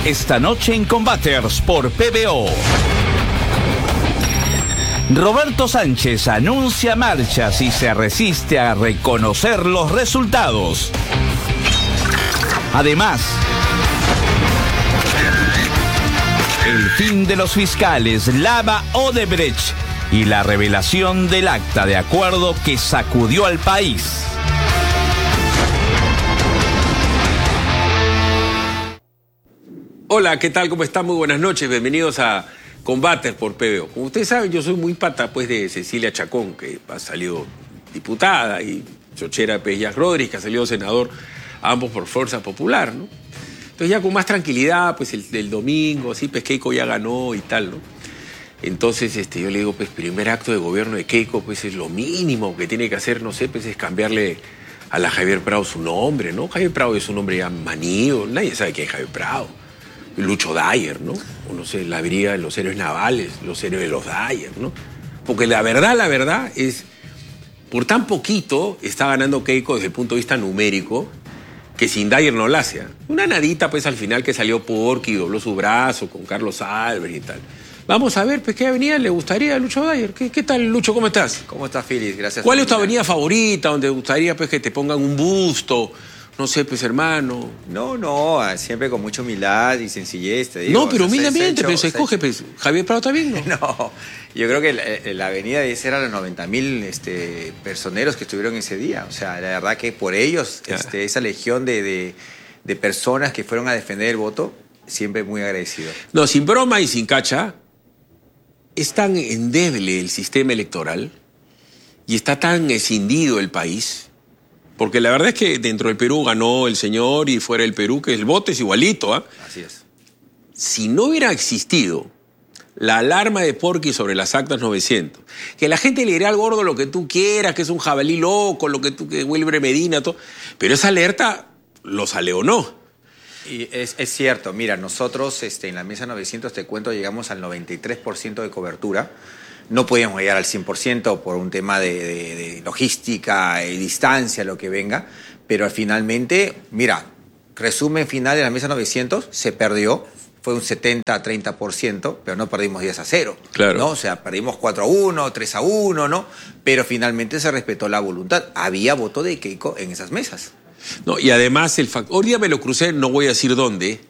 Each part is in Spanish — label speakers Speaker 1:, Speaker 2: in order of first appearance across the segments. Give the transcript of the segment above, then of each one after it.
Speaker 1: Esta noche en Combaters por PBO. Roberto Sánchez anuncia marchas y se resiste a reconocer los resultados. Además, el fin de los fiscales Lava Odebrecht y la revelación del acta de acuerdo que sacudió al país.
Speaker 2: Hola, ¿qué tal? ¿Cómo están? Muy buenas noches. Bienvenidos a Combaters por PBO. Como ustedes saben, yo soy muy pata pues de Cecilia Chacón, que ha salido diputada, y Chochera Pérez Rodríguez, que ha salido senador, ambos por Fuerza Popular, ¿no? Entonces ya con más tranquilidad, pues el domingo, sí, pues Keiko ya ganó y tal, ¿no? Entonces yo le digo, pues primer acto de gobierno de Keiko, pues es lo mínimo que tiene que hacer, no sé, pues es cambiarle a la Javier Prado su nombre, ¿no? Javier Prado es un nombre ya manido, nadie sabe quién es Javier Prado. Lucho Dyer, ¿no? O no sé, la brigada de los héroes navales, los héroes de los Dyer, ¿no? Porque la verdad es, por tan poquito está ganando Keiko desde el punto de vista numérico, que sin Dyer no la hace. Una nadita, pues, al final que salió Porky y dobló su brazo con Carlos Álvarez y tal. Vamos a ver, pues, ¿qué avenida le gustaría a Lucho Dyer? ¿Qué tal, Lucho? ¿Cómo estás?
Speaker 3: ¿Cómo estás, Félix? Gracias.
Speaker 2: ¿Cuál es tu avenida favorita donde gustaría, pues, que te pongan un busto? No sé, pues, hermano.
Speaker 3: No, siempre con mucha humildad y sencillez, te digo.
Speaker 2: No, pero humildemente, pero se escoge, pues, Javier Prado también, ¿no?
Speaker 3: No, yo creo que la avenida debe ser a los 90.000 personeros que estuvieron ese día. O sea, la verdad que por ellos, esa legión de personas que fueron a defender el voto, siempre muy agradecido.
Speaker 2: No, sin broma y sin cacha, es tan endeble el sistema electoral y está tan escindido el país. Porque la verdad es que dentro del Perú ganó el señor y fuera del Perú, que el voto es igualito, ¿ah?
Speaker 3: Así es.
Speaker 2: Si no hubiera existido la alarma de Porky sobre las actas 900, que la gente le dirá al gordo lo que tú quieras, que es un jabalí loco, lo que tú, que Wilber Medina, todo, pero esa alerta los aleonó.
Speaker 3: Y es cierto, mira, nosotros en la mesa 900, te cuento, llegamos al 93% de cobertura. No podíamos llegar al 100% por un tema de logística y distancia, lo que venga, pero finalmente, mira, resumen final de la mesa 900, se perdió, fue un 70-30%, pero no perdimos 10-0.
Speaker 2: Claro.
Speaker 3: ¿No? O sea, perdimos 4-1, 3-1, ¿no? Pero finalmente se respetó la voluntad. Había voto de Keiko en esas mesas.
Speaker 2: No, y además, hoy día me lo crucé, no voy a decir dónde,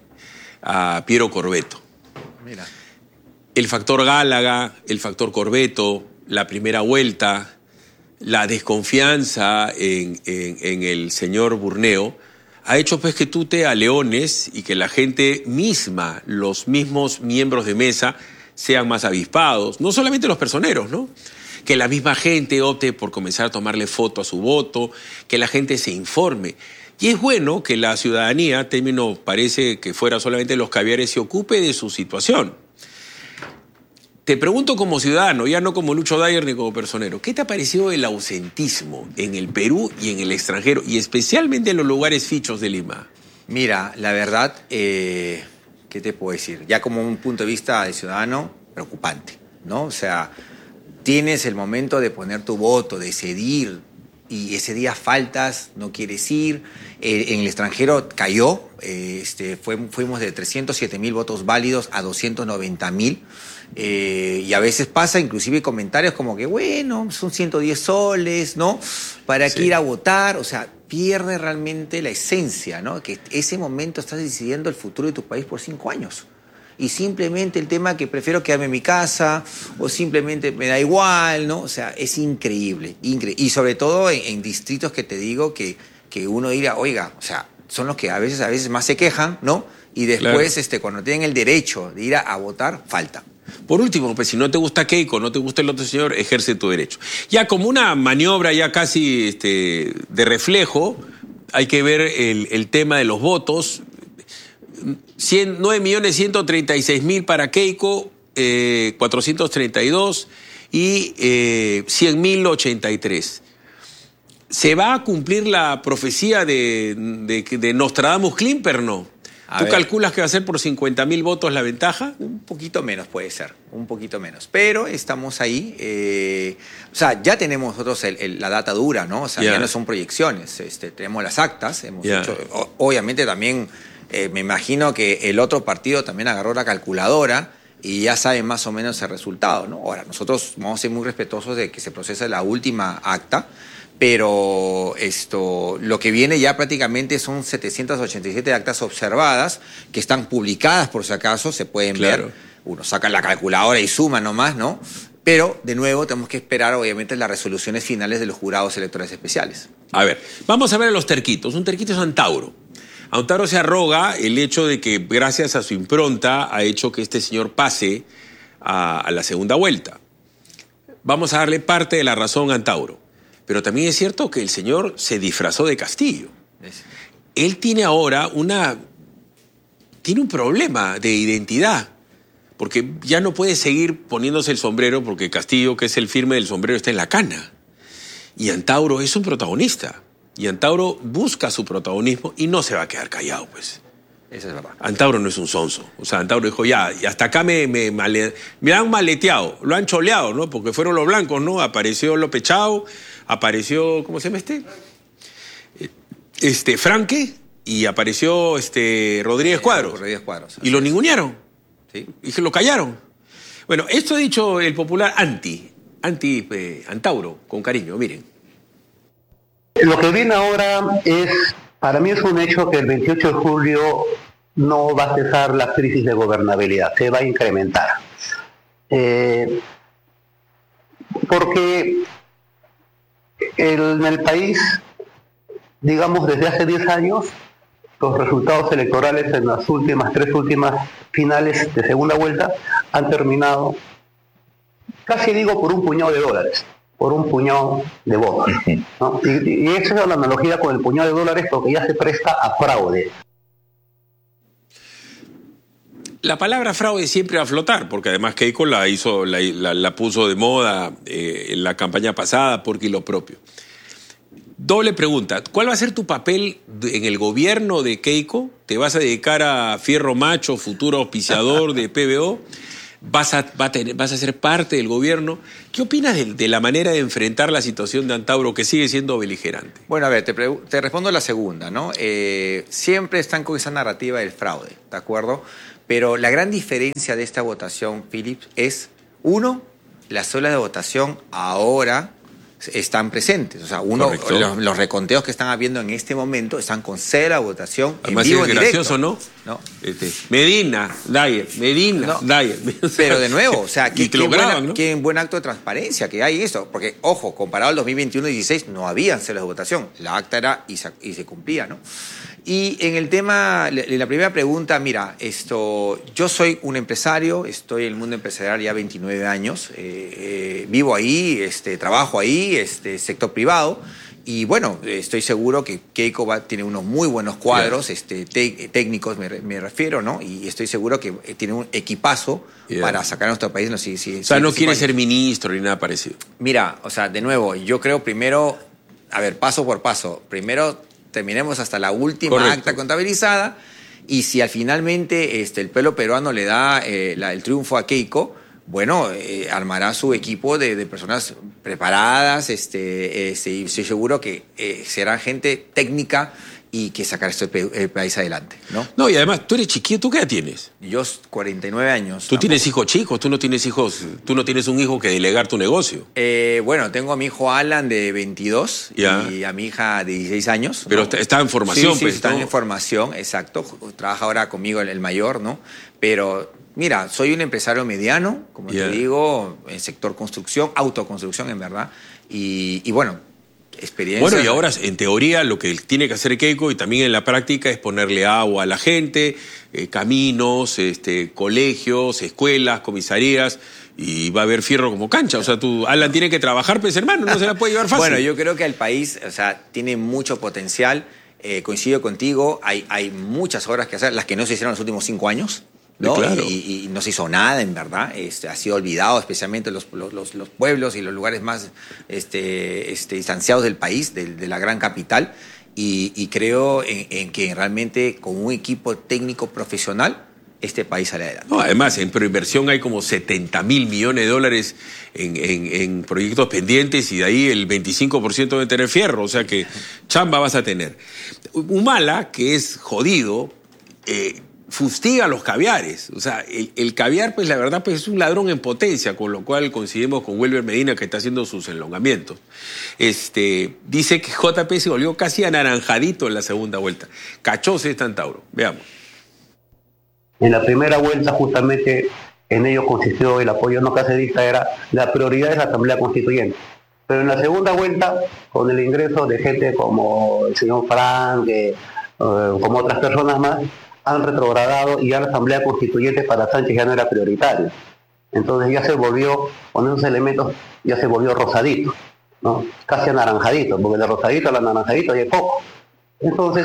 Speaker 2: a Piero Corvetto.
Speaker 3: Mira.
Speaker 2: El factor Gálaga, el factor Corvetto, la primera vuelta, la desconfianza en el señor Burneo, ha hecho pues que tú te aleones y que la gente misma, los mismos miembros de mesa, sean más avispados. No solamente los personeros, ¿no? Que la misma gente opte por comenzar a tomarle foto a su voto, que la gente se informe. Y es bueno que la ciudadanía, término parece que fuera solamente los caviares, se ocupe de su situación. Te pregunto como ciudadano, ya no como Lucho Dyer ni como personero, ¿qué te ha parecido el ausentismo en el Perú y en el extranjero, y especialmente en los lugares fichos de Lima?
Speaker 3: Mira, la verdad, ¿qué te puedo decir? Ya como un punto de vista de ciudadano, preocupante, ¿no? O sea, tienes el momento de poner tu voto, de decidir, y ese día faltas, no quieres ir. En el extranjero cayó, fuimos de 307.000 votos válidos a 290.000. Y a veces pasa inclusive comentarios como que, bueno, son 110 soles, ¿no? ¿Para qué ir a votar? O sea, pierde realmente la esencia, ¿no? Que ese momento estás decidiendo el futuro de tu país por 5 años. Y simplemente el tema que prefiero quedarme en mi casa o simplemente me da igual, ¿no? O sea, es increíble. Y sobre todo en distritos que te digo que uno dirá, oiga, o sea, son los que a veces más se quejan, ¿no? Y después, claro, cuando tienen el derecho de ir a votar, falta.
Speaker 2: Por último, pues si no te gusta Keiko, no te gusta el otro señor, ejerce tu derecho. Ya como una maniobra ya casi de reflejo, hay que ver el tema de los votos. 9.136.000 para Keiko, 432 y 100.083. ¿Se va a cumplir la profecía de Nostradamus Klimper, no? ¿Tú calculas que va a ser por 50.000 votos la ventaja?
Speaker 3: Un poquito menos puede ser, un poquito menos. Pero estamos ahí. O sea, ya tenemos nosotros la data dura, ¿no? O sea, ya no son proyecciones. Tenemos las actas, hemos hecho. Obviamente también Me imagino que el otro partido también agarró la calculadora y ya saben más o menos el resultado, ¿no? Ahora, nosotros vamos a ser muy respetuosos de que se procese la última acta, pero lo que viene ya prácticamente son 787 actas observadas que están publicadas por si acaso, se pueden ver. Uno saca la calculadora y suma nomás, ¿no? Pero, de nuevo, tenemos que esperar, obviamente, las resoluciones finales de los jurados electorales especiales.
Speaker 2: A ver, vamos a ver a los terquitos. Un terquito es Antauro. Antauro se arroga el hecho de que, gracias a su impronta, ha hecho que este señor pase a la segunda vuelta. Vamos a darle parte de la razón a Antauro. Pero también es cierto que el señor se disfrazó de Castillo. Él tiene ahora tiene un problema de identidad, porque ya no puede seguir poniéndose el sombrero, porque Castillo, que es el firme del sombrero, está en la cana. Y Antauro es un protagonista. Y Antauro busca su protagonismo y no se va a quedar callado, pues.
Speaker 3: Eso es verdad.
Speaker 2: Antauro no es un sonso. O sea, Antauro dijo, ya, y hasta acá me han maleteado, lo han choleado, ¿no? Porque fueron los blancos, ¿no? Apareció López Chao, apareció, ¿cómo se llama Franque, y apareció Rodríguez Cuadros.
Speaker 3: Rodríguez Cuadros.
Speaker 2: Y lo ningunearon.
Speaker 3: Sí.
Speaker 2: Y que lo callaron. Bueno, esto ha dicho el popular Antauro, con cariño, miren.
Speaker 4: Lo que viene ahora para mí es un hecho que el 28 de julio no va a cesar la crisis de gobernabilidad, se va a incrementar. Porque en el país, digamos, desde hace 10 años, los resultados electorales en las tres últimas finales de segunda vuelta han terminado, casi digo, por un puñado de dólares, por un puñado de votos, ¿no? Y esa es la analogía con el puñado de dólares, porque ya se presta a fraude.
Speaker 2: La palabra fraude siempre va a flotar, porque además Keiko la puso de moda en la campaña pasada porque lo propio. Doble pregunta, ¿cuál va a ser tu papel en el gobierno de Keiko? ¿Te vas a dedicar a Fierro Macho, futuro auspiciador de PBO? ¿Vas a ser parte del gobierno? ¿Qué opinas de la manera de enfrentar la situación de Antauro, que sigue siendo beligerante?
Speaker 3: Bueno, a ver, te respondo la segunda, ¿no? Siempre están con esa narrativa del fraude, ¿de acuerdo? Pero la gran diferencia de esta votación, Philip, es, uno, las células de votación ahora están presentes. O sea, los reconteos que están habiendo en este momento están con cédula de votación.
Speaker 2: Además,
Speaker 3: en vivo,
Speaker 2: es
Speaker 3: en
Speaker 2: gracioso,
Speaker 3: directo.
Speaker 2: ¿no? Medina, Dyer.
Speaker 3: Pero de nuevo, o sea,
Speaker 2: ¿no?
Speaker 3: qué buen acto de transparencia que hay eso. Porque, ojo, comparado al 2021-16, no habían células de votación. La acta era y se cumplía, ¿no? Y en el tema, la primera pregunta, mira, yo soy un empresario, estoy en el mundo empresarial ya 29 años, vivo ahí, trabajo ahí, sector privado, y bueno, estoy seguro que Keiko tiene unos muy buenos cuadros, técnicos me refiero, ¿no? Y estoy seguro que tiene un equipazo para sacar a nuestro país.
Speaker 2: O sea, no quiere ser ministro ni nada parecido.
Speaker 3: Mira, o sea, de nuevo, yo creo primero, a ver, paso por paso, primero terminemos hasta la última acta contabilizada, y si finalmente el pueblo peruano le da el triunfo a Keiko, bueno, armará su equipo de personas preparadas, y estoy seguro que será gente técnica y que sacará el país adelante, ¿no?
Speaker 2: No, y además, tú eres chiquito, ¿tú qué edad tienes?
Speaker 3: Yo 49 años.
Speaker 2: ¿Tú tienes hijos chicos? ¿Tú no tienes hijos? ¿Tú no tienes un hijo que delegar tu negocio?
Speaker 3: Bueno, tengo a mi hijo Alan de 22 y a mi hija de 16 años.
Speaker 2: Pero ¿no? Está en formación.
Speaker 3: Sí,
Speaker 2: pues,
Speaker 3: están
Speaker 2: ¿no?
Speaker 3: en formación, exacto. Trabaja ahora conmigo el mayor, ¿no? Pero mira, soy un empresario mediano, como te digo, en sector construcción, autoconstrucción en verdad, y bueno, experiencia.
Speaker 2: Bueno, y ahora, en teoría, lo que tiene que hacer Keiko y también en la práctica es ponerle agua a la gente, caminos, colegios, escuelas, comisarías, y va a haber fierro como cancha. O sea, Alan tiene que trabajar, pues hermano, no se la puede llevar fácil.
Speaker 3: Bueno, yo creo que el país, o sea, tiene mucho potencial. Coincido contigo, hay muchas obras que hacer, las que no se hicieron en los últimos 5 años. ¿No?
Speaker 2: Claro.
Speaker 3: Y no se hizo nada, en verdad. Ha sido olvidado, especialmente los pueblos y los lugares más distanciados del país, de la gran capital. Y creo en que realmente con un equipo técnico profesional, este país sale adelante.
Speaker 2: No, además, en proinversión hay como 70.000 millones de dólares en proyectos pendientes, y de ahí el 25% debe tener fierro. O sea que chamba vas a tener. Humala, que es jodido, fustiga los caviares. O sea, el caviar, pues la verdad, pues es un ladrón en potencia, con lo cual coincidimos con Wilber Medina, que está haciendo sus enlongamientos. Dice que JP se volvió casi anaranjadito en la segunda vuelta. Cachose está en Tauro. Veamos.
Speaker 4: En la primera vuelta, justamente, en ello consistió el apoyo no cacerista, era la prioridad de la Asamblea Constituyente. Pero en la segunda vuelta, con el ingreso de gente como el señor Frank, como otras personas más, han retrogradado y ya la Asamblea Constituyente para Sánchez ya no era prioritaria. Entonces ya se volvió, con esos elementos, ya se volvió rosadito, ¿no? Casi anaranjadito, porque de rosadito al anaranjadito hay poco. Entonces,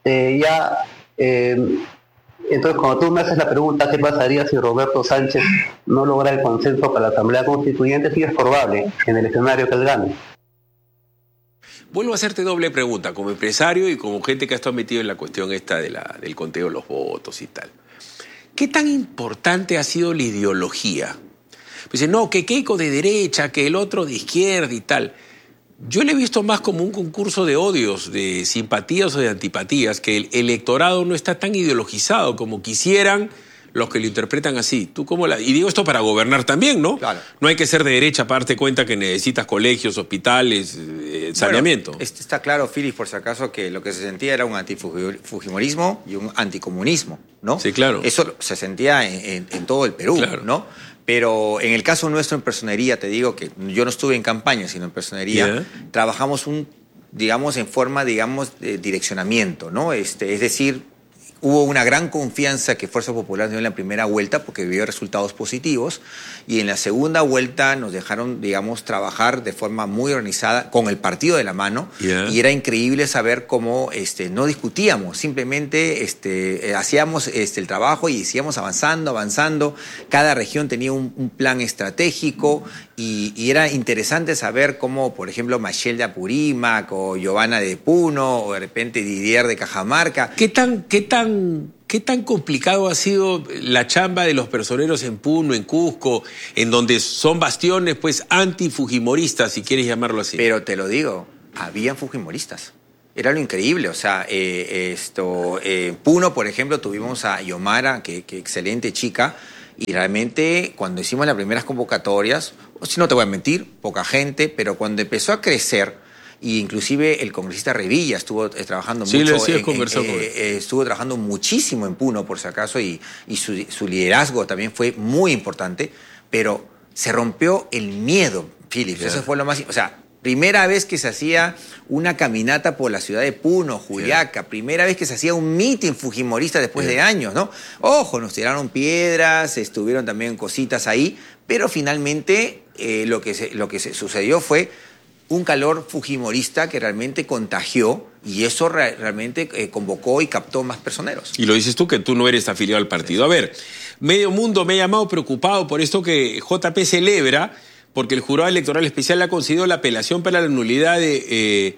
Speaker 4: entonces cuando tú me haces la pregunta, ¿qué pasaría si Roberto Sánchez no logra el consenso para la Asamblea Constituyente? Sí es probable, en el escenario que él gane.
Speaker 2: Vuelvo a hacerte doble pregunta, como empresario y como gente que ha estado metido en la cuestión esta del conteo de los votos y tal. ¿Qué tan importante ha sido la ideología? Pues no, que Keiko de derecha, que el otro de izquierda y tal. Yo le he visto más como un concurso de odios, de simpatías o de antipatías, que el electorado no está tan ideologizado como quisieran los que lo interpretan así. Y digo esto para gobernar también, ¿no? Claro. No hay que ser de derecha para darte cuenta que necesitas colegios, hospitales, saneamiento.
Speaker 3: Bueno, está claro, Philip, por si acaso, que lo que se sentía era un antifujimorismo y un anticomunismo, ¿no?
Speaker 2: Sí, claro.
Speaker 3: Eso se sentía en todo el Perú, claro, ¿no? Pero en el caso nuestro en Personería, te digo que yo no estuve en campaña, sino en Personería, trabajamos en forma, de direccionamiento, ¿no? Es decir, hubo una gran confianza que Fuerza Popular dio en la primera vuelta porque vio resultados positivos, y en la segunda vuelta nos dejaron, trabajar de forma muy organizada con el partido de la mano, y era increíble saber cómo no discutíamos, simplemente hacíamos el trabajo y seguíamos avanzando. Cada región tenía un plan estratégico y era interesante saber cómo, por ejemplo, Machel de Apurímac o Giovanna de Puno o de repente Didier de Cajamarca.
Speaker 2: ¿Qué tan complicado ha sido la chamba de los personeros en Puno, en Cusco, en donde son bastiones pues antifujimoristas, si quieres llamarlo así?
Speaker 3: Pero te lo digo, habían fujimoristas. Era lo increíble, o sea, en Puno, por ejemplo, tuvimos a Yomara, que excelente chica, y realmente cuando hicimos las primeras convocatorias, si no te voy a mentir, poca gente, pero cuando empezó a crecer, y inclusive el congresista Revilla estuvo trabajando mucho. Estuvo trabajando muchísimo en Puno, por si acaso, y su liderazgo también fue muy importante, pero se rompió el miedo, Philip. Eso fue lo más... O sea, primera vez que se hacía una caminata por la ciudad de Puno, Juliaca, primera vez que se hacía un mitin fujimorista después de años, ¿no? Ojo, nos tiraron piedras, estuvieron también cositas ahí, pero finalmente lo que sucedió fue un calor fujimorista que realmente contagió, y eso realmente convocó y captó más personeros.
Speaker 2: Y lo dices tú, que tú no eres afiliado al partido. A ver, medio mundo me ha llamado preocupado por esto que JP celebra, porque el Jurado Electoral Especial ha concedido la apelación para la nulidad de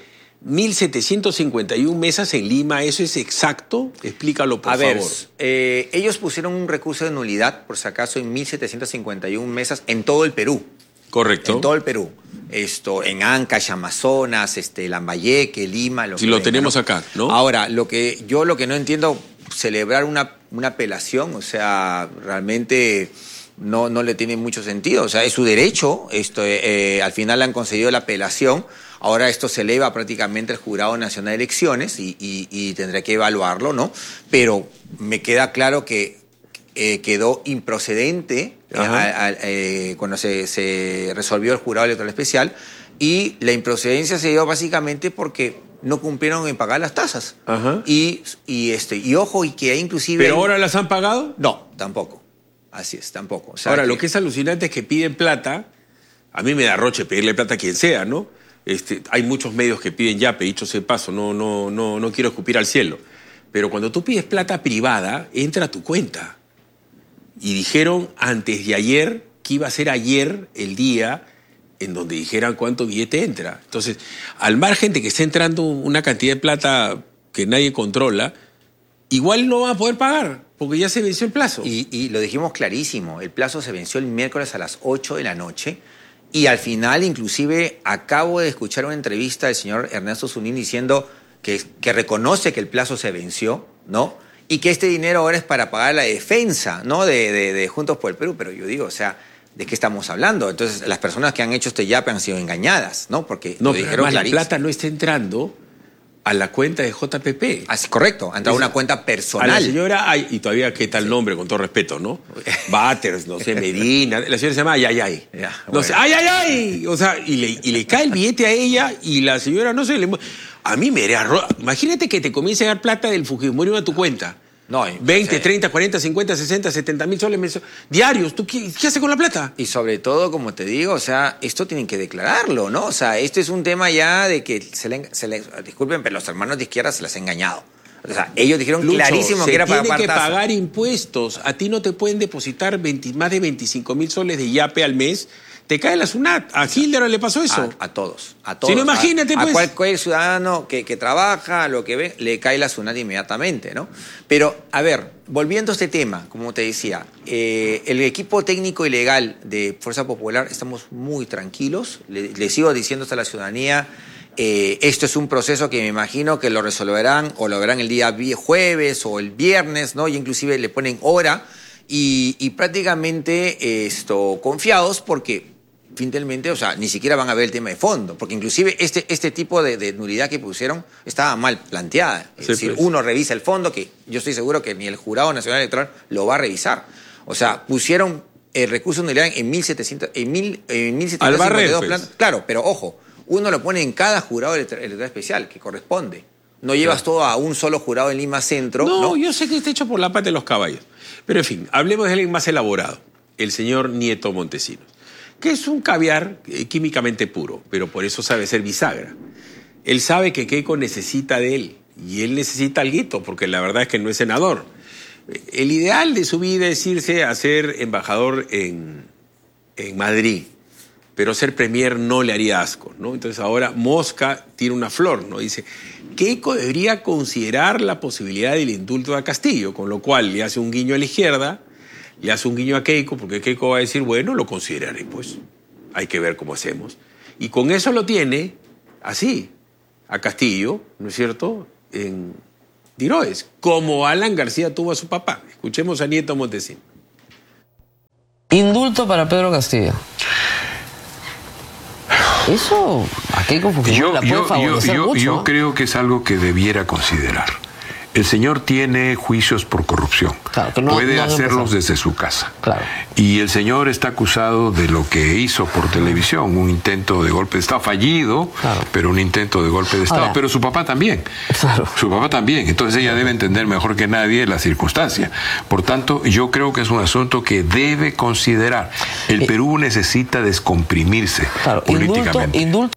Speaker 2: 1.751 mesas en Lima. ¿Eso es exacto? Explícalo, por favor.
Speaker 3: Ellos pusieron un recurso de nulidad, por si acaso, en 1.751 mesas en todo el Perú.
Speaker 2: Correcto.
Speaker 3: En todo el Perú. En Ancash, Amazonas, Lambayeque, Lima.
Speaker 2: Si lo tenemos acá, ¿no?
Speaker 3: Ahora, lo que no entiendo, celebrar una apelación, o sea, realmente no le tiene mucho sentido. O sea, es su derecho. Al final le han concedido la apelación. Ahora esto se eleva prácticamente al Jurado Nacional de Elecciones y tendrá que evaluarlo, ¿no? Pero me queda claro que quedó improcedente cuando se resolvió el Jurado Electoral Especial, y la improcedencia se dio básicamente porque no cumplieron en pagar las tasas. Y ojo, y que inclusive...
Speaker 2: ¿Pero ahora las han pagado?
Speaker 3: No, tampoco. Así es, tampoco. O sea,
Speaker 2: ahora, lo que es alucinante es que piden plata. A mí me da roche pedirle plata a quien sea, ¿no? Hay muchos medios que piden yape, dicho sea de paso, no quiero escupir al cielo. Pero cuando tú pides plata privada, entra a tu cuenta. Y dijeron antes de ayer que iba a ser ayer el día en donde dijeran cuánto billete entra. Entonces, al margen de que esté entrando una cantidad de plata que nadie controla, igual no van a poder pagar, porque ya se venció el plazo.
Speaker 3: Y lo dijimos clarísimo, el plazo se venció el miércoles a las 8 de la noche, y al final, inclusive, acabo de escuchar una entrevista del señor Ernesto Zunín diciendo que reconoce que el plazo se venció, ¿no? y que este dinero ahora es para pagar la defensa, ¿no? de Juntos por el Perú. Pero yo digo, o sea, ¿de qué estamos hablando? Entonces, las personas que han hecho este yape han sido engañadas, ¿no? Porque
Speaker 2: No,
Speaker 3: lo
Speaker 2: pero
Speaker 3: dijeron
Speaker 2: además la
Speaker 3: clarísimo.
Speaker 2: plata no está entrando a la cuenta de JPP.
Speaker 3: Así, correcto, ha entrado a una cuenta
Speaker 2: A la
Speaker 3: personal.
Speaker 2: señora, y todavía qué tal nombre, con todo respeto, ¿no? Batters, no sé, Medina. La señora se llama Ayayay.
Speaker 3: Ya,
Speaker 2: No
Speaker 3: bueno.
Speaker 2: sé, ¡Ayayay! O sea, y le cae el billete a ella y la señora no sé. A mí me haría. Imagínate que te comience a dar plata del Fujimorismo a tu cuenta.
Speaker 3: No,
Speaker 2: 20,
Speaker 3: sí.
Speaker 2: 30, 40, 50, 60, 70 mil soles diarios. ¿Tú qué haces con la plata?
Speaker 3: Y sobre todo, como te digo, o sea, esto tienen que declararlo, ¿no? O sea, este es un tema ya de que disculpen, pero los hermanos de izquierda se les ha engañado. O sea, ellos dijeron
Speaker 2: Lucho,
Speaker 3: clarísimo que era para
Speaker 2: tiene que
Speaker 3: pagar tasa.
Speaker 2: pagar impuestos. A ti no te pueden depositar más de 25 mil soles de yape al mes. Te cae la SUNAT. A Hilder le pasó eso.
Speaker 3: A todos, a todos.
Speaker 2: Si no, imagínate,
Speaker 3: a
Speaker 2: pues.
Speaker 3: cualquier ciudadano que trabaja, lo que ve, le cae la SUNAT inmediatamente, ¿no? Pero, a ver, volviendo a este tema, como te decía, el equipo técnico y legal de Fuerza Popular estamos muy tranquilos. Le sigo diciendo a la ciudadanía, esto es un proceso que me imagino que lo resolverán o lo verán el día jueves o el viernes, ¿no? Y inclusive le ponen hora y prácticamente confiados porque finalmente, o sea, ni siquiera van a ver el tema de fondo, porque inclusive este tipo de nulidad que pusieron estaba mal planteada. Es
Speaker 2: Sí,
Speaker 3: decir,
Speaker 2: pues.
Speaker 3: uno revisa el fondo, que yo estoy seguro que ni el Jurado Nacional Electoral lo va a revisar. O sea, pusieron el recurso de nulidad en 1.752
Speaker 2: Albarrer, pues.
Speaker 3: plantas. Claro, pero ojo, uno lo pone en cada jurado electoral especial que corresponde. No llevas todo a un solo jurado en Lima Centro.
Speaker 2: No, yo sé que está hecho por la pata de los caballos. Pero en fin, hablemos de alguien más elaborado, el señor Nieto Montesinos, que es un caviar químicamente puro, pero por eso sabe ser bisagra. Él sabe que Keiko necesita de él, y él necesita alguito, porque la verdad es que no es senador. El ideal de su vida es irse a ser embajador en Madrid, pero ser premier no le haría asco, ¿no? Entonces ahora Mosca tiene una flor, ¿no? Dice, Keiko debería considerar la posibilidad del indulto a Castillo, con lo cual le hace un guiño a la izquierda, le hace un guiño a Keiko, porque Keiko va a decir, bueno, lo consideraré, pues. Hay que ver cómo hacemos. Y con eso lo tiene así, a Castillo, ¿no es cierto?, en Diroes, como Alan García tuvo a su papá. Escuchemos a Nieto Montesinos.
Speaker 5: Indulto para Pedro Castillo. Eso a Keiko Fujimori la puede favorecer mucho.
Speaker 6: Yo creo que es algo que debiera considerar. El señor tiene juicios por corrupción.
Speaker 5: Claro, que no-
Speaker 6: Puede
Speaker 5: no
Speaker 6: hacerlos
Speaker 5: empezar.
Speaker 6: desde su casa.
Speaker 5: Claro.
Speaker 6: Y el señor está acusado de lo que hizo por televisión, un intento de golpe de Estado fallido,
Speaker 5: Claro.
Speaker 6: pero un intento de golpe de Estado.
Speaker 5: Ahora-
Speaker 6: Pero su papá también.
Speaker 5: Claro.
Speaker 6: Su papá también. Entonces ella debe entender mejor que nadie la circunstancia. Por tanto, yo creo que es un asunto que debe considerar. El Perú necesita descomprimirse
Speaker 5: Claro,
Speaker 6: políticamente.
Speaker 5: indulto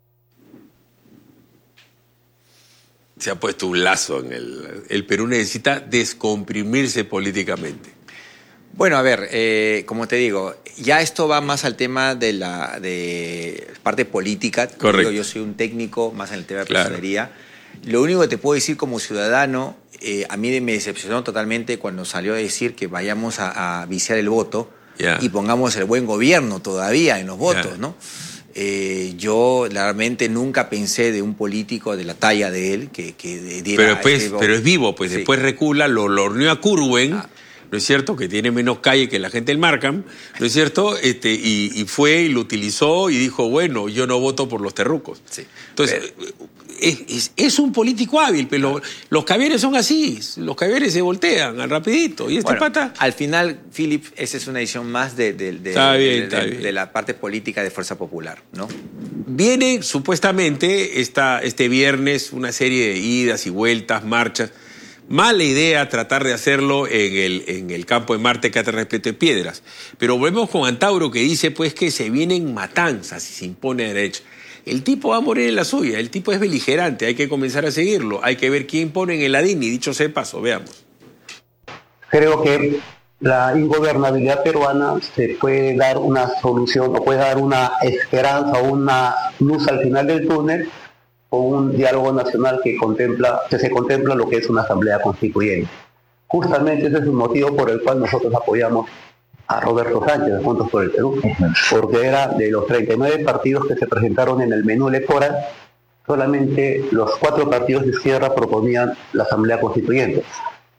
Speaker 2: Se ha puesto un lazo en el Perú necesita descomprimirse políticamente.
Speaker 3: Bueno, a ver, como te digo, ya esto va más al tema de la parte política. Como
Speaker 2: Correcto.
Speaker 3: digo, yo soy un técnico más en el tema de
Speaker 2: Claro.
Speaker 3: personería. Lo único que te puedo decir como ciudadano, a mí me decepcionó totalmente cuando salió a decir que vayamos a viciar el voto
Speaker 2: Ya.
Speaker 3: y pongamos el buen gobierno todavía en los votos,
Speaker 2: Ya.
Speaker 3: ¿no? Yo realmente nunca pensé de un político de la talla de él que diera...
Speaker 2: Pero es vivo, pues
Speaker 3: Sí.
Speaker 2: después recula, lo horneó a Curwen, ¿no es cierto? Que tiene menos calle que la gente del Markham, ¿no es cierto? Y fue y lo utilizó y dijo, bueno, yo no voto por los terrucos.
Speaker 3: Sí.
Speaker 2: Entonces, es un político hábil, pero los caviares son así, los caviares se voltean al rapidito. Y este
Speaker 3: Bueno,
Speaker 2: pata...
Speaker 3: al final, Philip, esa es una edición más de
Speaker 2: Está bien.
Speaker 3: de la parte política de Fuerza Popular, ¿no?
Speaker 2: Viene supuestamente este viernes una serie de idas y vueltas, marchas. Mala idea tratar de hacerlo en el campo de Marte, Cátedra Respeto de Piedras. Pero volvemos con Antauro, que dice pues que se vienen matanzas si se impone derecho. El tipo va a morir en la suya, el tipo es beligerante, hay que comenzar a seguirlo, hay que ver quién pone en el ADINI, dicho sea de paso, veamos.
Speaker 4: Creo que la ingobernabilidad peruana se puede dar una solución o puede dar una esperanza o una luz al final del túnel con un diálogo nacional que se contempla lo que es una asamblea constituyente. Justamente ese es el motivo por el cual nosotros apoyamos a Roberto Sánchez de Juntos por el Perú, porque era de los 39 partidos que se presentaron en el menú electoral, solamente los 4 partidos de izquierda proponían la asamblea constituyente.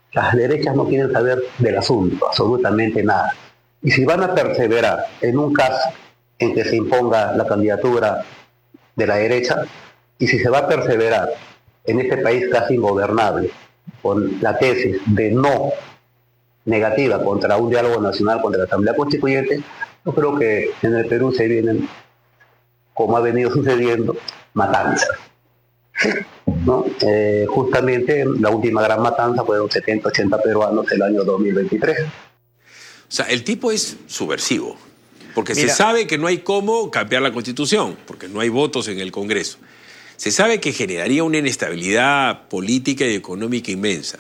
Speaker 4: Las derechas no quieren saber del asunto, absolutamente nada. Y si van a perseverar en un caso en que se imponga la candidatura de la derecha, y si se va a perseverar en este país casi ingobernable, con la tesis de no negativa contra un diálogo nacional, contra la Asamblea Constituyente, yo creo que en el Perú se vienen, como ha venido sucediendo, matanzas, ¿no? Justamente la última gran matanza fueron 70, 80 peruanos el año 2023.
Speaker 2: O sea, el tipo es subversivo, porque
Speaker 3: Mira,
Speaker 2: se sabe que no hay cómo cambiar la Constitución, porque no hay votos en el Congreso. Se sabe que generaría una inestabilidad política y económica inmensa.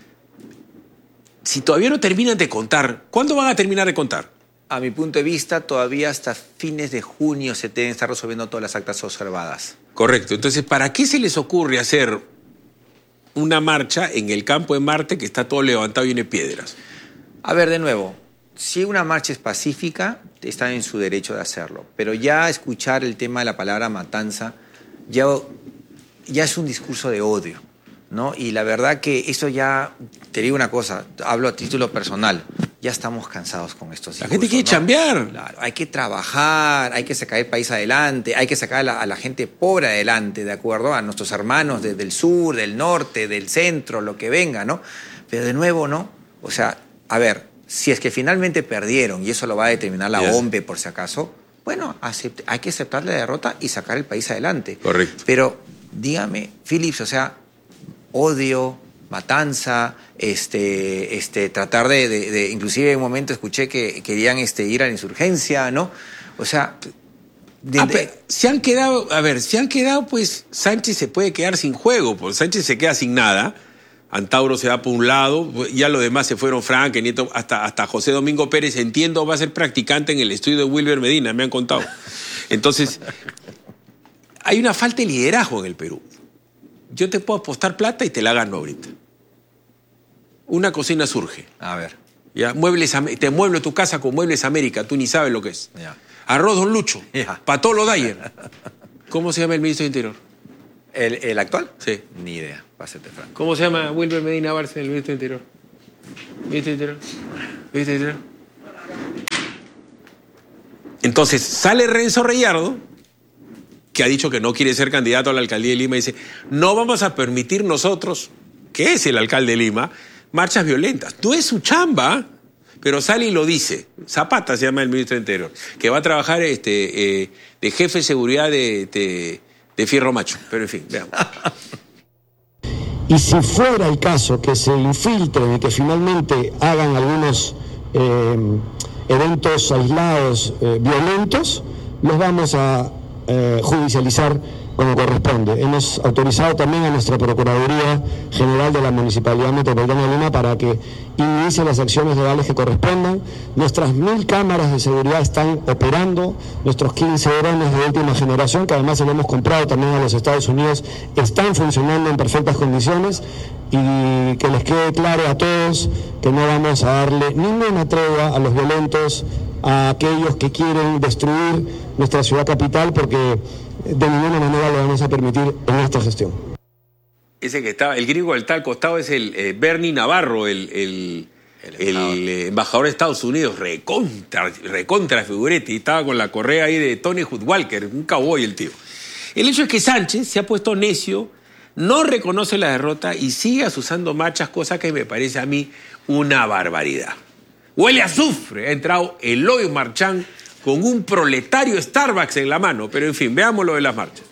Speaker 2: Si todavía no terminan de contar, ¿cuándo van a terminar de contar?
Speaker 3: A mi punto de vista, todavía hasta fines de junio se deben estar resolviendo todas las actas observadas.
Speaker 2: Correcto. Entonces, ¿para qué se les ocurre hacer una marcha en el campo de Marte que está todo levantado y lleno de piedras?
Speaker 3: A ver, de nuevo, si una marcha es pacífica, están en su derecho de hacerlo. Pero ya escuchar el tema de la palabra matanza ya es un discurso de odio, ¿no? Y la verdad que eso ya, te digo una cosa, hablo a título personal, ya estamos cansados con estos discursos.
Speaker 2: La gente quiere chambear.
Speaker 3: Claro, hay que trabajar, hay que sacar el país adelante, hay que sacar a la gente pobre adelante, ¿de acuerdo? A nuestros hermanos del sur, del norte, del centro, lo que venga, ¿no? Pero de nuevo, ¿no? O sea, a ver, si es que finalmente perdieron, y eso lo va a determinar la OMPE por si acaso, bueno, hay que aceptar la derrota y sacar el país adelante.
Speaker 2: Correcto.
Speaker 3: Pero dígame, Phillips, o sea, odio, matanza, tratar de inclusive en un momento escuché que querían ir a la insurgencia, ¿no? O sea,
Speaker 2: se han quedado, pues Sánchez se puede quedar sin juego, porque Sánchez se queda sin nada. Antauro se va por un lado, ya los demás se fueron, Frank, Nieto, hasta José Domingo Pérez, entiendo, va a ser practicante en el estudio de Wilber Medina, me han contado. Entonces, hay una falta de liderazgo en el Perú. Yo te puedo apostar plata y te la gano ahorita. Una cocina surge.
Speaker 3: A ver.
Speaker 2: ¿Ya? Te mueblo tu casa con Muebles América, tú ni sabes lo que es.
Speaker 3: Ya.
Speaker 2: Arroz Don Lucho,
Speaker 3: Ya.
Speaker 2: Patolo Dyer. ¿Cómo se llama el ministro de Interior?
Speaker 3: ¿El actual?
Speaker 2: Sí.
Speaker 3: Ni idea, pásate, Franco.
Speaker 2: ¿Cómo se llama Wilber Medina Barça, el ministro de Interior? ¿Ministro de Interior? ¿Ministro de Interior? Entonces sale Renzo Reyardo, que ha dicho que no quiere ser candidato a la alcaldía de Lima, y dice, no vamos a permitir nosotros, que es el alcalde de Lima, marchas violentas. No es su chamba, pero sale y lo dice. Zapata se llama el ministro de Interior, que va a trabajar de jefe de seguridad de Fierro Macho. Pero en fin, veamos.
Speaker 7: Y si fuera el caso que se infiltren y que finalmente hagan algunos eventos aislados violentos, los vamos a judicializar como corresponde. Hemos autorizado también a nuestra Procuraduría General de la Municipalidad Metropolitana de Lima para que inicie las acciones legales que correspondan. Nuestras 1000 cámaras de seguridad están operando, nuestros 15 drones de última generación, que además se lo hemos comprado también a los Estados Unidos, están funcionando en perfectas condiciones, y que les quede claro a todos que no vamos a darle ninguna tregua a los violentos, a aquellos que quieren destruir nuestra ciudad capital, porque de ninguna manera lo vamos a permitir en esta gestión.
Speaker 2: Ese que estaba, el gringo del está al costado es el Bernie Navarro, el embajador de Estados Unidos, recontra figurete, y estaba con la correa ahí de Tony Hood Walker, un cowboy el tío. El hecho es que Sánchez se ha puesto necio, no reconoce la derrota y sigue asusando marchas, cosa que me parece a mí una barbaridad. Huele a azufre, ha entrado Eloy Marchán con un proletario Starbucks en la mano. Pero en fin, veamos lo de las marchas.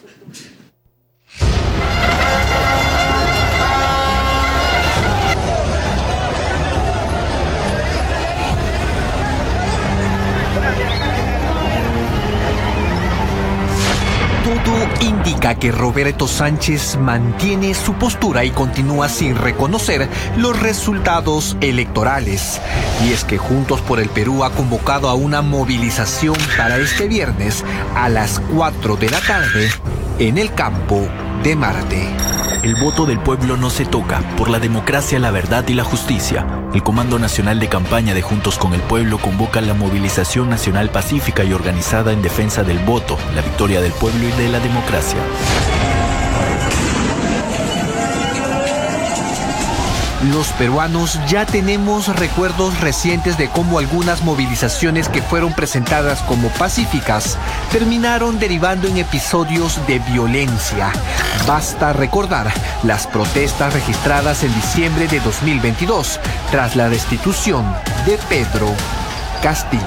Speaker 8: Todo indica que Roberto Sánchez mantiene su postura y continúa sin reconocer los resultados electorales. Y es que Juntos por el Perú ha convocado a una movilización para este viernes a las 4 de la tarde en el campo de Marte.
Speaker 9: El voto del pueblo no se toca. Por la democracia, la verdad y la justicia. El Comando Nacional de Campaña de Juntos con el Pueblo convoca la movilización nacional pacífica y organizada en defensa del voto, la victoria del pueblo y de la democracia.
Speaker 8: Los peruanos ya tenemos recuerdos recientes de cómo algunas movilizaciones que fueron presentadas como pacíficas terminaron derivando en episodios de violencia. Basta recordar las protestas registradas en diciembre de 2022 tras la destitución de Pedro Castillo.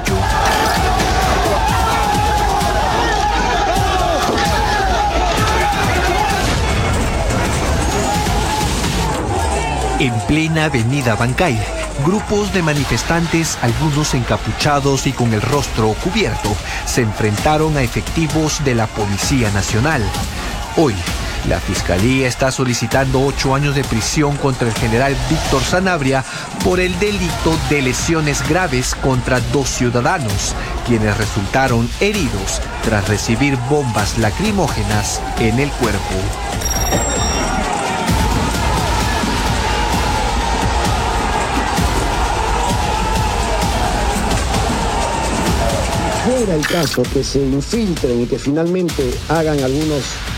Speaker 8: En plena avenida Bancay, grupos de manifestantes, algunos encapuchados y con el rostro cubierto, se enfrentaron a efectivos de la Policía Nacional. Hoy, la Fiscalía está solicitando 8 años de prisión contra el general Víctor Sanabria por el delito de lesiones graves contra 2 ciudadanos, quienes resultaron heridos tras recibir bombas lacrimógenas en el cuerpo.
Speaker 7: Fuera el caso que se infiltren y que finalmente hagan algunos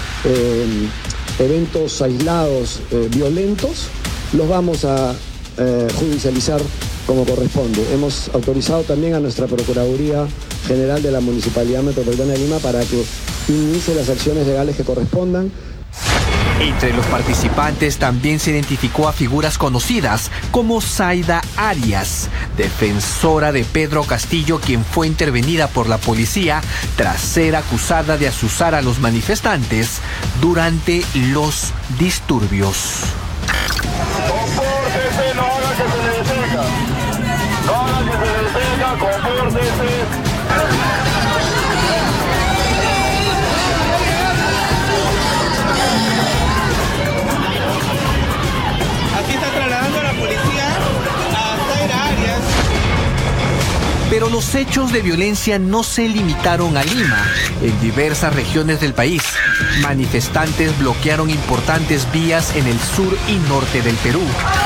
Speaker 7: eventos aislados violentos, los vamos a judicializar como corresponde. Hemos autorizado también a nuestra Procuraduría General de la Municipalidad Metropolitana de Lima para que inicie las acciones legales que correspondan.
Speaker 8: Entre los participantes también se identificó a figuras conocidas como Zaida Arias, defensora de Pedro Castillo, quien fue intervenida por la policía tras ser acusada de azuzar a los manifestantes durante los disturbios.
Speaker 10: Compórtese, no haga que se le detenga. No haga que se le detenga, compórtese.
Speaker 8: Pero los hechos de violencia no se limitaron a Lima. En diversas regiones del país, manifestantes bloquearon importantes vías en el sur y norte del Perú.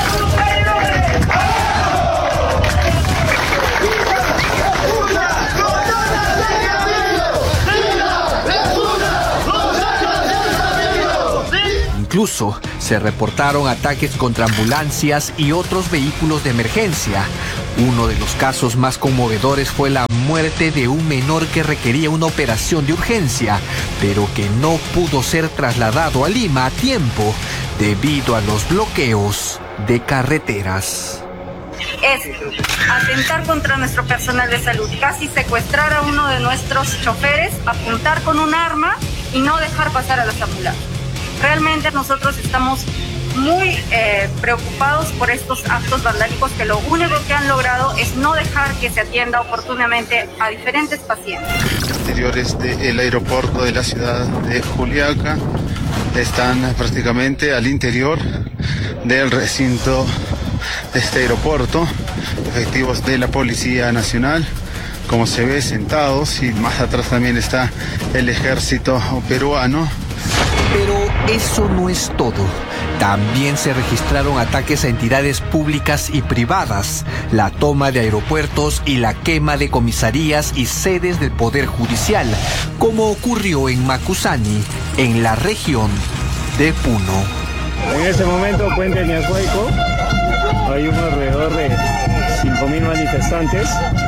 Speaker 8: Incluso se reportaron ataques contra ambulancias y otros vehículos de emergencia. Uno de los casos más conmovedores fue la muerte de un menor que requería una operación de urgencia, pero que no pudo ser trasladado a Lima a tiempo debido a los bloqueos de carreteras.
Speaker 11: Es atentar contra nuestro personal de salud, casi secuestrar a uno de nuestros choferes, apuntar con un arma y no dejar pasar a las ambulancias. Realmente nosotros estamos muy preocupados por estos actos vandálicos que lo único que han logrado es no dejar que se atienda oportunamente a diferentes pacientes.
Speaker 12: Exteriores del aeropuerto de la ciudad de Juliaca están prácticamente al interior del recinto de este aeropuerto, efectivos de la Policía Nacional, como se ve, sentados, y más atrás también está el ejército peruano.
Speaker 8: Pero eso no es todo. También se registraron ataques a entidades públicas y privadas, la toma de aeropuertos y la quema de comisarías y sedes del Poder Judicial, como ocurrió en Macusani, en la región de Puno.
Speaker 13: En ese momento, Puente Ñashuayco, hay alrededor de 5.000 manifestantes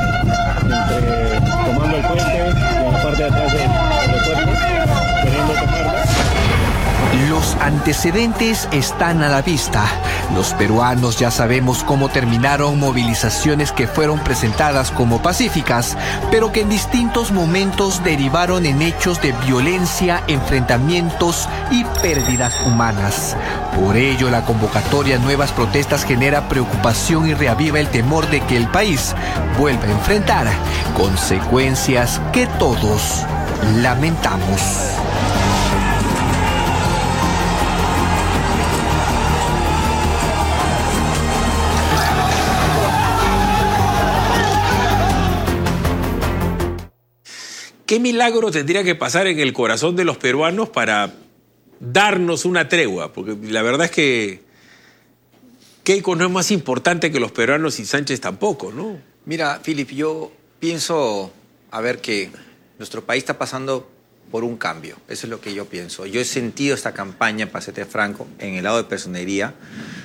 Speaker 13: tomando el puente y en la parte de atrás del aeropuerto, queriendo tomarlo.
Speaker 8: Los antecedentes están a la vista. Los peruanos ya sabemos cómo terminaron movilizaciones que fueron presentadas como pacíficas, pero que en distintos momentos derivaron en hechos de violencia, enfrentamientos y pérdidas humanas. Por ello, la convocatoria a nuevas protestas genera preocupación y reaviva el temor de que el país vuelva a enfrentar consecuencias que todos lamentamos.
Speaker 2: ¿Qué milagro tendría que pasar en el corazón de los peruanos para darnos una tregua? Porque la verdad es que Keiko no es más importante que los peruanos y Sánchez tampoco, ¿no?
Speaker 3: Mira, Philip, yo pienso, que nuestro país está pasando por un cambio. Eso es lo que yo pienso. Yo he sentido esta campaña, para serte franco, en el lado de personería,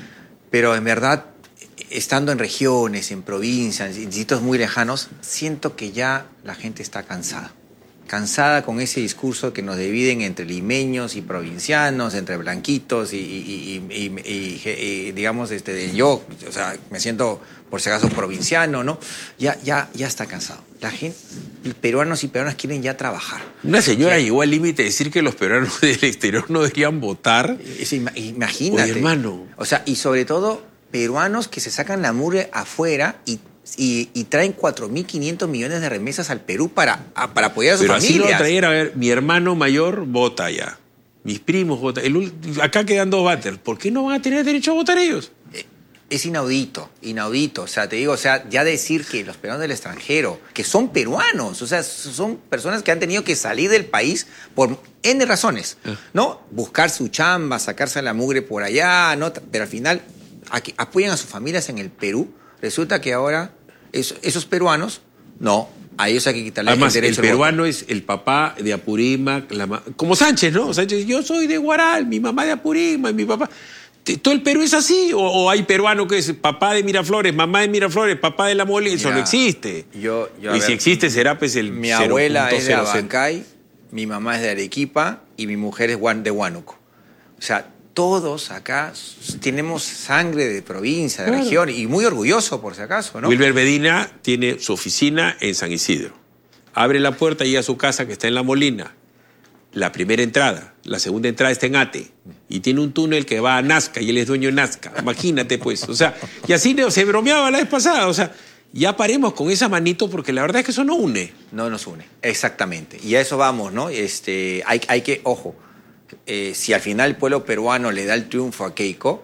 Speaker 3: pero en verdad, estando en regiones, en provincias, en sitios muy lejanos, siento que ya la gente está cansada. Cansada con ese discurso que nos dividen entre limeños y provincianos, entre blanquitos y digamos, yo, o sea, me siento, por si acaso, provinciano, ¿no? Ya está cansado. La gente, peruanos y peruanas quieren ya trabajar.
Speaker 2: Una señora llegó al límite de decir que los peruanos del exterior no deberían votar.
Speaker 3: Imagínate.
Speaker 2: Oye, hermano.
Speaker 3: O sea, y sobre todo, peruanos que se sacan la mugre afuera y traen 4.500 millones de remesas al Perú para apoyar a sus familias.
Speaker 2: Pero así lo traer, a ver, mi hermano mayor vota ya. Mis primos votan. Acá quedan 2 batters. ¿Por qué no van a tener derecho a votar ellos?
Speaker 3: Es inaudito. O sea, te digo, o sea, ya decir que los peruanos del extranjero, que son peruanos, o sea, son personas que han tenido que salir del país por N razones, ¿no? Buscar su chamba, sacarse la mugre por allá, ¿no? Pero al final aquí apoyan a sus familias en el Perú. Resulta que ahora esos peruanos, no, a ellos hay que quitarle
Speaker 2: además,
Speaker 3: el derecho
Speaker 2: el peruano es el papá de Apurímac, como Sánchez, ¿no? Sánchez, yo soy de Huaral, mi mamá de Apurímac, mi papá. ¿Todo el Perú es así? ¿O hay peruano que es papá de Miraflores, mamá de Miraflores, papá de La Molina? Eso no existe. Y si existe, será pues el
Speaker 3: mi abuela es de Abancay, mi mamá es de Arequipa y mi mujer es de Huánuco. O sea, todos acá tenemos sangre de provincia, de región, y muy orgulloso, por si acaso, ¿no?
Speaker 2: Wilber Medina tiene su oficina en San Isidro. Abre la puerta y a su casa, que está en La Molina. La primera entrada, la segunda entrada está en Ate. Y tiene un túnel que va a Nazca, y él es dueño de Nazca. Imagínate, pues. O sea, y así se bromeaba la vez pasada. O sea, ya paremos con esa manito, porque la verdad es que eso no une.
Speaker 3: No nos une, exactamente. Y a eso vamos, ¿no? Hay que, ojo, si al final el pueblo peruano le da el triunfo a Keiko,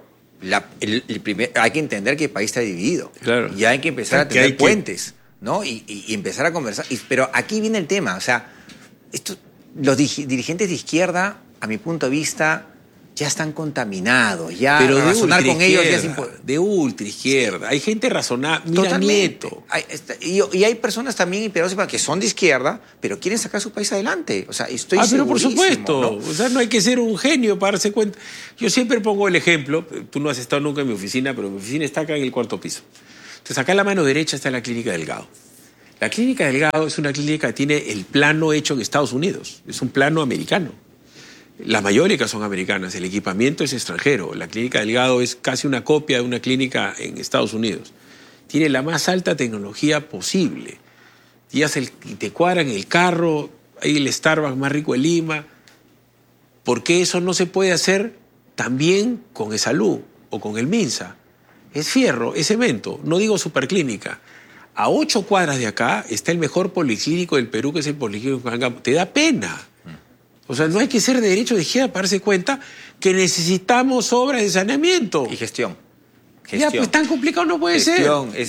Speaker 3: hay que entender que el país está dividido.
Speaker 2: Claro.
Speaker 3: Y hay que empezar a tener puentes, ¿no? Y empezar a conversar. Pero aquí viene el tema, o sea, los dirigentes de izquierda, a mi punto de vista, ya están contaminados. Ya
Speaker 2: pero
Speaker 3: razonar con ellos ya es
Speaker 2: de ultraizquierda. Hay gente razonable. Mira,
Speaker 3: totalmente.
Speaker 2: Nieto.
Speaker 3: Y hay personas también que son de izquierda, pero quieren sacar su país adelante. O sea, estoy
Speaker 2: pero por supuesto.
Speaker 3: ¿no?
Speaker 2: O sea, no hay que ser un genio para darse cuenta. Yo siempre pongo el ejemplo. Tú no has estado nunca en mi oficina, pero mi oficina está acá en el 4º piso. Entonces, acá en la mano derecha está la Clínica Delgado. La Clínica Delgado es una clínica que tiene el plano hecho en Estados Unidos. Es un plano americano. Las mayorías son americanas, el equipamiento es extranjero. La Clínica Delgado es casi una copia de una clínica en Estados Unidos. Tiene la más alta tecnología posible. Y te cuadran el carro, hay el Starbucks más rico de Lima. ¿Por qué eso no se puede hacer también con ESalud o con el MINSA? Es fierro, es cemento, no digo superclínica. A 8 cuadras de acá está el mejor policlínico del Perú, que es el Policlínico de Ancampo. Te da pena. O sea, no hay que ser de derecho de izquierda para darse cuenta que necesitamos obras de saneamiento.
Speaker 3: Y gestión.
Speaker 2: Ya, pues tan complicado no puede ser.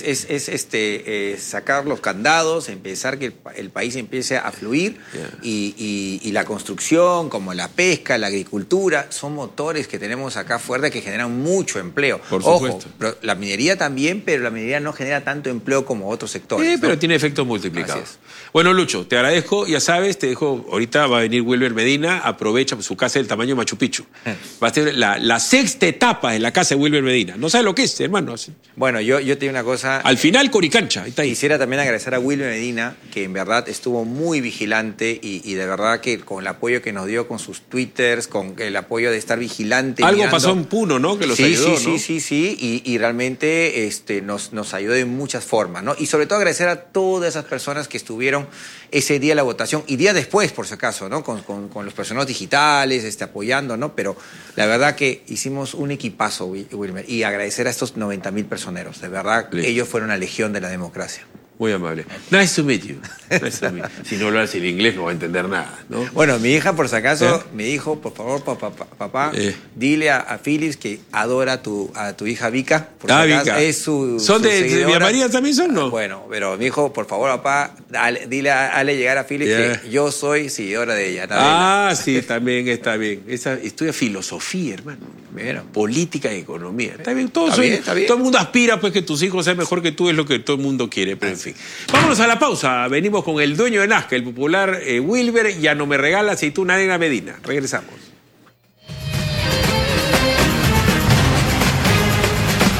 Speaker 3: Es sacar los candados, empezar que el país empiece a fluir y la construcción, como la pesca, la agricultura, son motores que tenemos acá fuertes que generan mucho empleo.
Speaker 2: Por supuesto.
Speaker 3: Ojo, la minería también, pero la minería no genera tanto empleo como otros sectores.
Speaker 2: Sí, pero tiene efectos multiplicados. Bueno, Lucho, te agradezco, ya sabes, te dejo, ahorita va a venir Wilber Medina, aprovecha su casa del tamaño de Machu Picchu. Va a ser la 6ª etapa en la casa de Wilber Medina. No sabes lo que es, hermano.
Speaker 3: Bueno, yo te digo una cosa.
Speaker 2: Al final, Coricancha. Ahí está ahí.
Speaker 3: Quisiera también agradecer a Wilber Medina, que en verdad estuvo muy vigilante y de verdad que con el apoyo que nos dio con sus twitters, con el apoyo de estar vigilante.
Speaker 2: Algo mirando. Pasó en Puno, ¿no? Que los ayudó, ¿no?
Speaker 3: Sí. Y realmente nos ayudó de muchas formas, ¿no? Y sobre todo agradecer a todas esas personas que estuvieron ese día de la votación y día después, por si acaso, ¿no? Con los personajes digitales, apoyando, ¿no? Pero la verdad que hicimos un equipazo, Wilmer, y agradecer a estos 90.000 personeros. De verdad, ellos fueron la legión de la democracia.
Speaker 2: Muy amable. Nice to meet you. Si no hablas el inglés no va a entender nada, ¿no?
Speaker 3: Bueno, mi hija, por si acaso, me dijo, por favor, papá, dile a Phyllis que adora a tu hija Vika. Por si acaso,
Speaker 2: Vika.
Speaker 3: Es
Speaker 2: ¿Son de Villa María también son, no?
Speaker 3: Bueno, pero mi hijo, por favor, papá, dile a llegar a Phyllis que yo soy seguidora de ella.
Speaker 2: Sí, también está bien. Estudia filosofía, hermano. Política y economía. Está bien, todo el mundo aspira pues que tus hijos sean mejor que tú, es lo que todo el mundo quiere, pero en fin. Vámonos a la pausa. Venimos con el dueño de Nazca, el popular Wilber, ya no me regala aceituna Negra Medina. Regresamos.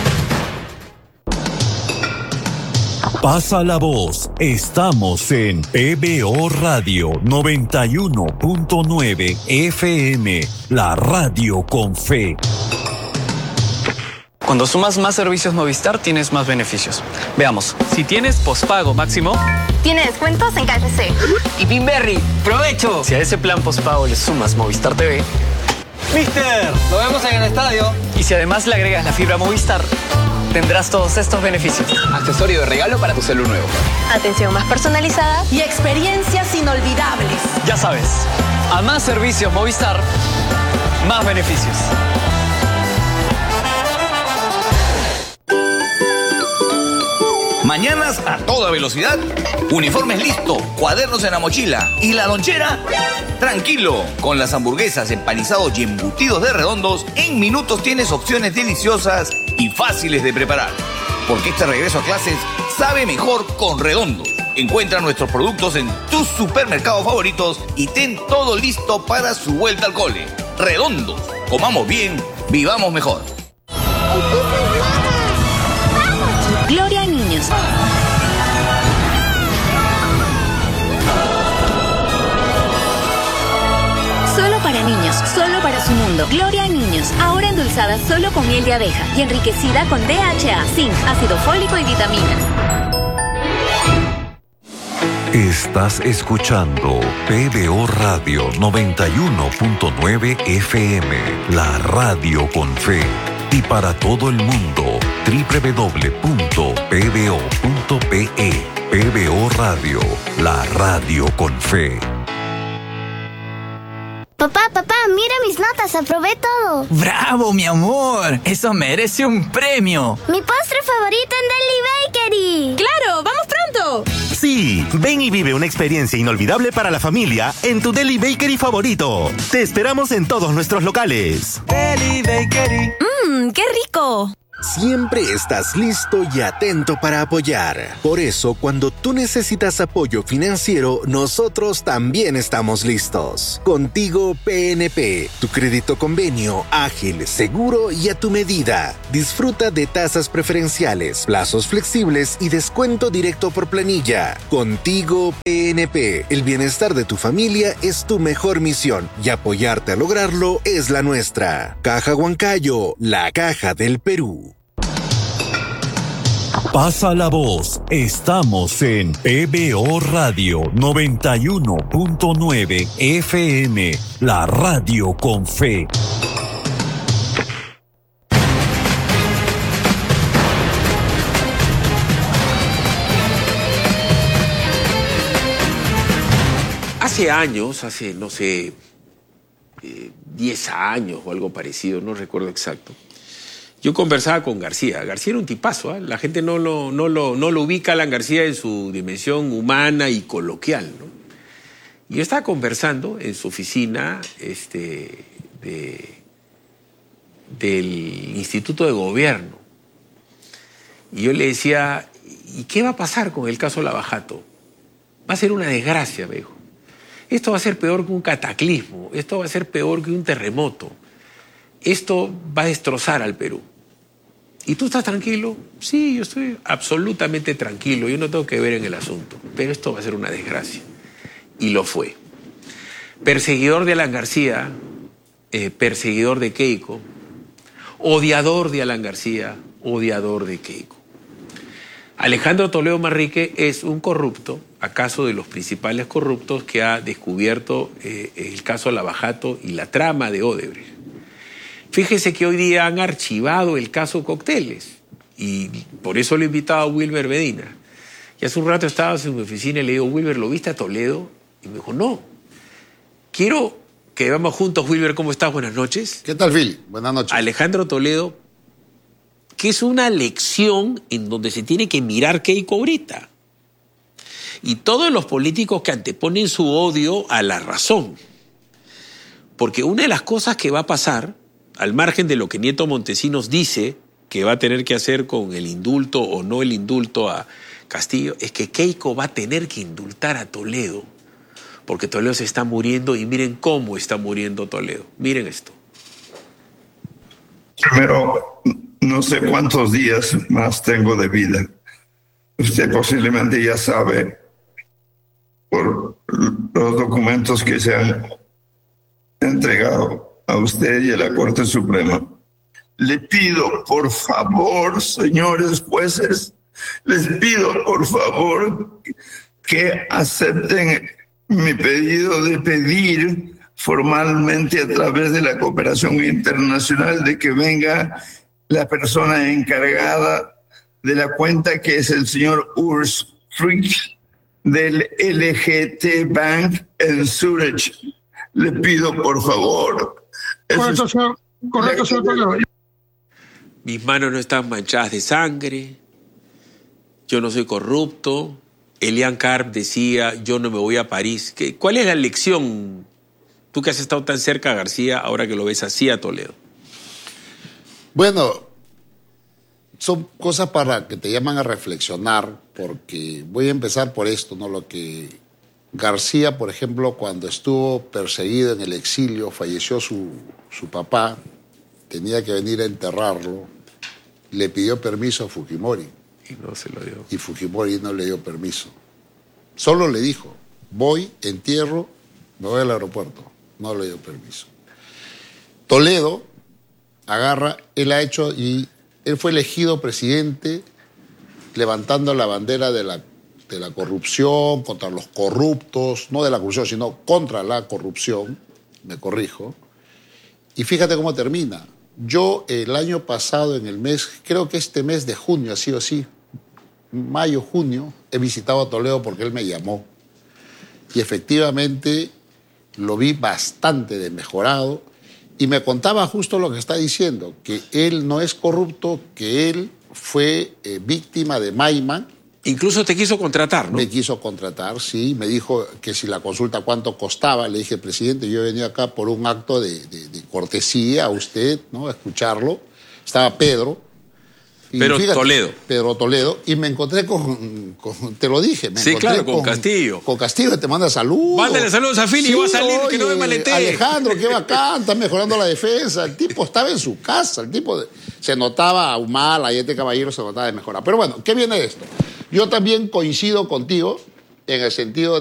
Speaker 14: Pasa la voz, estamos en PBO Radio 91.9 FM, la radio con fe.
Speaker 15: Cuando sumas más servicios Movistar, tienes más beneficios. Veamos, si tienes pospago máximo,
Speaker 16: tiene descuentos en KFC.
Speaker 15: Y Pinberry, ¡provecho! Si a ese plan pospago le sumas Movistar TV, ¡Mister! ¡Lo vemos en el estadio! Y si además le agregas la fibra Movistar, tendrás todos estos beneficios. Accesorio de regalo para tu celu nuevo.
Speaker 16: Atención más personalizada y experiencias inolvidables.
Speaker 15: Ya sabes, a más servicios Movistar, más beneficios.
Speaker 1: Mañanas a toda velocidad, uniformes listo, cuadernos en la mochila y la lonchera. Tranquilo, con las hamburguesas, empanizados y embutidos de Redondos, en minutos tienes opciones deliciosas y fáciles de preparar. Porque este regreso a clases sabe mejor con Redondos. Encuentra nuestros productos en tus supermercados favoritos y ten todo listo para su vuelta al cole. Redondos, comamos bien, vivamos mejor.
Speaker 17: Gloria a niños. Solo para niños, solo para su mundo. Gloria a niños, ahora endulzada solo con miel de abeja y enriquecida con DHA, zinc, ácido fólico y vitaminas.
Speaker 14: Estás escuchando PBO Radio 91.9 FM, la radio con fe. Y para todo el mundo, www.pbo.pe. PBO Radio, la radio con fe.
Speaker 18: Papá, mira mis notas, aprobé todo.
Speaker 19: ¡Bravo, mi amor! ¡Eso merece un premio!
Speaker 18: ¡Mi postre favorito en Deli Bakery!
Speaker 16: ¡Claro! ¡Vamos pronto!
Speaker 20: Sí, ven y vive una experiencia inolvidable para la familia en tu Deli Bakery favorito. Te esperamos en todos nuestros locales.
Speaker 19: Deli Bakery.
Speaker 16: ¡Qué rico!
Speaker 21: Siempre estás listo y atento para apoyar. Por eso, cuando tú necesitas apoyo financiero, nosotros también estamos listos. Contigo PNP, tu crédito convenio, ágil, seguro y a tu medida. Disfruta de tasas preferenciales, plazos flexibles y descuento directo por planilla. Contigo PNP, el bienestar de tu familia es tu mejor misión y apoyarte a lograrlo es la nuestra. Caja Huancayo, la caja del Perú.
Speaker 14: Pasa la voz, estamos en PBO Radio 91.9 FM, la radio con fe.
Speaker 2: Hace años, no sé, 10 años o algo parecido, no recuerdo exacto, yo conversaba con García. García era un tipazo, ¿eh? La gente no lo ubica a Alan García en su dimensión humana y coloquial, ¿no? Y yo estaba conversando en su oficina del Instituto de Gobierno. Y yo le decía, ¿y qué va a pasar con el caso Lavajato? Va a ser una desgracia, me dijo. Esto va a ser peor que un cataclismo, esto va a ser peor que un terremoto. Esto va a destrozar al Perú. ¿Y tú estás tranquilo? Sí, yo estoy absolutamente tranquilo, yo no tengo que ver en el asunto, pero esto va a ser una desgracia. Y lo fue. Perseguidor de Alan García, perseguidor de Keiko, odiador de Alan García, odiador de Keiko. Alejandro Toledo Manrique es un corrupto, acaso de los principales corruptos que ha descubierto el caso Lavajato y la trama de Odebrecht. Fíjese que hoy día han archivado el caso Cócteles y por eso lo he invitado a Wilber Medina. Y hace un rato estaba en mi oficina y le digo, Wilber, ¿lo viste a Toledo? Y me dijo, no. Quiero que vamos juntos, Wilber, ¿cómo estás? Buenas noches.
Speaker 22: ¿Qué tal, Phil? Buenas noches.
Speaker 2: Alejandro Toledo, que es una lección en donde se tiene que mirar Keiko ahorita. Y todos los políticos que anteponen su odio a la razón. Porque una de las cosas que va a pasar, al margen de lo que Nieto Montesinos dice que va a tener que hacer con el indulto o no el indulto a Castillo, es que Keiko va a tener que indultar a Toledo, porque Toledo se está muriendo y miren cómo está muriendo Toledo. Miren esto.
Speaker 23: Primero, no sé cuántos días más tengo de vida.
Speaker 6: Usted posiblemente ya sabe por los documentos que se han entregado a usted y a la Corte Suprema. Le pido, por favor, señores jueces, les pido, por favor, que acepten mi pedido de pedir formalmente a través de la cooperación internacional de que venga la persona encargada de la cuenta, que es el señor Urs Frick del LGT Bank en Zurich. Le pido, por favor.
Speaker 22: Correcto, señor. Correcto, señor Toledo.
Speaker 2: Mis manos no están manchadas de sangre. Yo no soy corrupto. Elian Karp decía, yo no me voy a París. ¿Cuál es la lección? Tú que has estado tan cerca a García, ahora que lo ves así a Toledo.
Speaker 23: Bueno, son cosas para que te llaman a reflexionar, porque voy a empezar por esto, ¿no? Lo que García, por ejemplo, cuando estuvo perseguido en el exilio, falleció su papá, tenía que venir a enterrarlo, le pidió permiso a Fujimori.
Speaker 2: Y no se lo dio.
Speaker 23: Y Fujimori no le dio permiso. Solo le dijo, voy, entierro, me voy al aeropuerto. No le dio permiso. Toledo agarra, él ha hecho, y él fue elegido presidente levantando la bandera de la corrupción, contra los corruptos, no de la corrupción, sino contra la corrupción, me corrijo. Y fíjate cómo termina. Yo el año pasado, en el mes, creo que este mes de junio ha sido así, mayo, junio, he visitado a Toledo porque él me llamó. Y efectivamente lo vi bastante desmejorado y me contaba justo lo que está diciendo, que él no es corrupto, que él fue víctima de Maiman.
Speaker 2: Incluso te quiso contratar, ¿no?
Speaker 23: Me quiso contratar, sí. Me dijo que si la consulta cuánto costaba. Le dije, presidente, yo he venido acá por un acto de cortesía a usted, ¿no? A escucharlo. Estaba Pedro.
Speaker 2: Pero fíjate, Toledo.
Speaker 23: Pedro Toledo. Y me encontré con te lo dije. Me
Speaker 2: sí, claro, con Castillo.
Speaker 23: Con Castillo, te manda saludos.
Speaker 2: Mándale saludos a Fili, sí, y va a salir, oye, que no me maletee.
Speaker 23: Alejandro, qué bacán, está mejorando la defensa. El tipo estaba en su casa, el tipo se notaba mal, ahí este caballero se notaba de mejorar. Pero bueno, ¿qué viene de esto? Yo también coincido contigo en el sentido